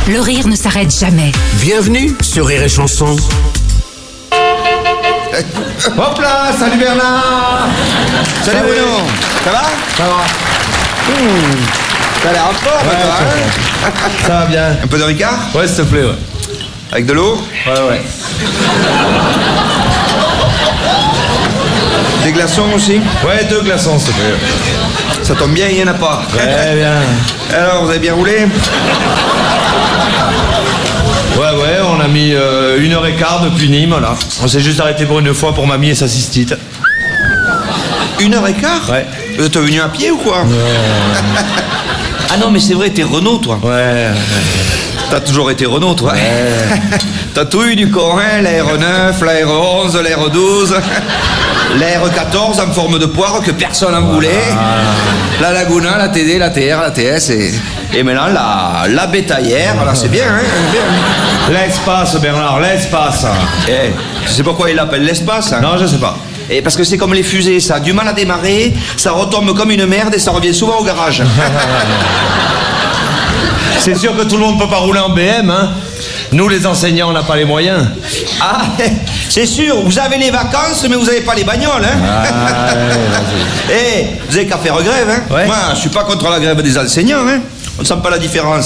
le rire ne s'arrête jamais. Bienvenue sur Rire et Chanson. Hop là, salut Bernard. Salut Bruno. Ça va? Ça va. T'as l'air en forme, Ouais, toi, hein? ça va bien. Un peu de Ricard? Ouais, s'il te plaît, ouais. Avec de l'eau? Ouais. Des glaçons aussi? Ouais, 2 glaçons, s'il te plaît. Ça tombe bien, il n'y en a pas. Très bien. Alors, vous avez bien roulé? Ouais, on a mis 1h15 depuis Nîmes, là. On s'est juste arrêté pour une fois pour mamie et sa cystite. 1h15? Ouais. T'es venu à pied ou quoi? Ah non, mais c'est vrai, t'es Renault, toi. Ouais. T'as toujours été Renault, toi. Ouais. T'as tout eu du corps, hein? La R9, la R11, la R12, la R14 en forme de poire que personne n'en voulait. La Laguna, la TD, la TR, la TS et maintenant la bétaillère. Là, c'est bien, hein? Bien. L'espace, Bernard, l'espace. Eh, tu sais pourquoi il l'appelle l'espace, hein? Non, je sais pas. Et parce que c'est comme les fusées, ça a du mal à démarrer, ça retombe comme une merde et ça revient souvent au garage. C'est sûr que tout le monde peut pas rouler en BM, hein. Nous, les enseignants, on n'a pas les moyens. Ah, c'est sûr, vous avez les vacances, mais vous n'avez pas les bagnoles, hein? Ah, ouais, Eh, vous avez qu'à faire grève, hein? Ouais. Moi, je suis pas contre la grève des enseignants, hein? On ne sent pas la différence.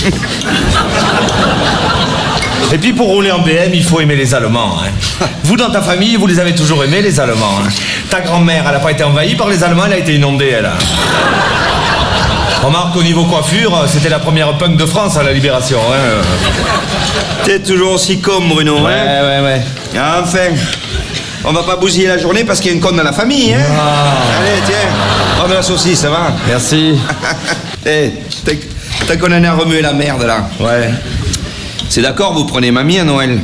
Et puis pour rouler en BM, il faut aimer les Allemands. Hein. Vous, dans ta famille, vous les avez toujours aimés, les Allemands. Hein. Ta grand-mère, elle n'a pas été envahie par les Allemands, elle a été inondée, elle. Remarque, au niveau coiffure, c'était la première punk de France à la Libération. Hein. T'es toujours aussi con, Bruno, hein? Ouais. Enfin, on va pas bousiller la journée parce qu'il y a une conne dans la famille, hein? Ah. Allez, tiens, prends de la saucisse, ça va? Merci. Eh, t'as qu'on en a remué la merde, là. Ouais. C'est d'accord, vous prenez mamie à Noël?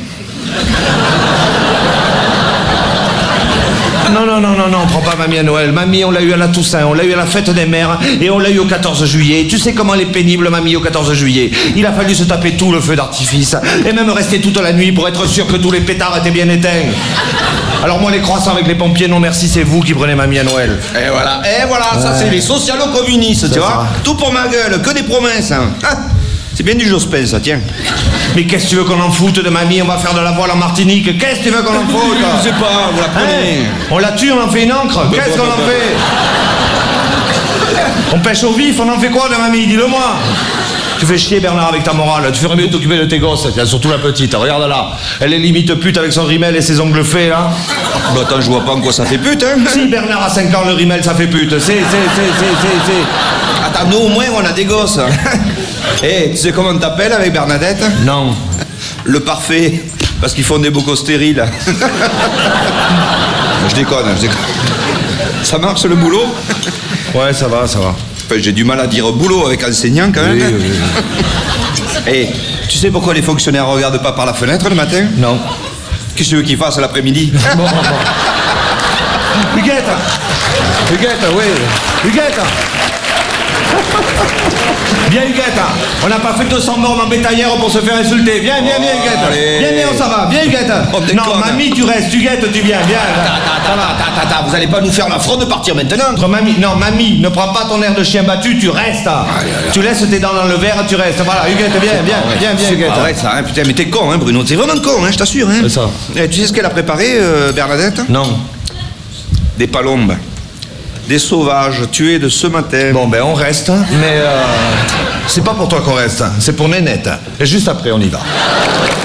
Non, on prend pas mamie à Noël. Mamie, on l'a eu à la Toussaint, on l'a eu à la fête des mères et on l'a eu au 14 juillet. Tu sais comment elle est pénible, mamie, au 14 juillet. Il a fallu se taper tout le feu d'artifice et même rester toute la nuit pour être sûr que tous les pétards étaient bien éteints. Alors moi, les croissants avec les pompiers, non merci, c'est vous qui prenez mamie à Noël. Et voilà, ça c'est les socialo-communistes, tu vois? Tout pour ma gueule, que des promesses. Hein. Ah, c'est bien du Jospin, ça, tiens. Mais qu'est-ce que tu veux qu'on en foute de mamie? On va faire de la voile en Martinique. Qu'est-ce que tu veux qu'on en foute? Je sais pas, vous la prenez. On la tue, on en fait une encre. Qu'est-ce qu'on en fait? On pêche au vif, on en fait quoi de mamie? Dis-le-moi. Tu fais chier Bernard avec ta morale. Tu ferais mieux de t'occuper de tes gosses. Tiens, surtout la petite. Regarde là. Elle est limite pute avec son rimel et ses ongles faits là. Bah attends, je vois pas en quoi ça fait pute, hein? Si Bernard a 5 ans, le rimel ça fait pute. C'est. Attends, nous au moins on a des gosses. Eh, tu sais comment on t'appelle avec Bernadette? Non. Le parfait. Parce qu'ils font des bocaux stériles. Je déconne. Ça marche le boulot? Ouais, ça va. Enfin, j'ai du mal à dire boulot avec enseignant quand même. Oui. Eh, tu sais pourquoi les fonctionnaires regardent pas par la fenêtre le matin? Non. Qu'est-ce que tu veux qu'ils fassent l'après-midi? Bon. Huguette, oui. Huguette. Viens Huguette, on n'a pas fait 200 morts en bétaillère pour se faire insulter. Viens Huguette. Allez. Viens, ça va. Viens Huguette. On déconne. Non, mamie, tu restes. Huguette, tu viens. Attends, vous allez pas nous faire la fraude de partir maintenant? Mamie, ne prends pas ton air de chien battu, tu restes. Tu laisses tes dents dans le verre, tu restes. Voilà, Huguette, viens Huguette. C'est vrai ça, hein, putain, mais t'es con, hein, Bruno. T'es vraiment con, hein, je t'assure. Hein. C'est ça. Eh, tu sais ce qu'elle a préparé, Bernadette? Non. Des palombes. Des sauvages tués de ce matin. Bon, ben on reste, mais c'est pas pour toi qu'on reste, c'est pour Nénette. Et juste après, on y va.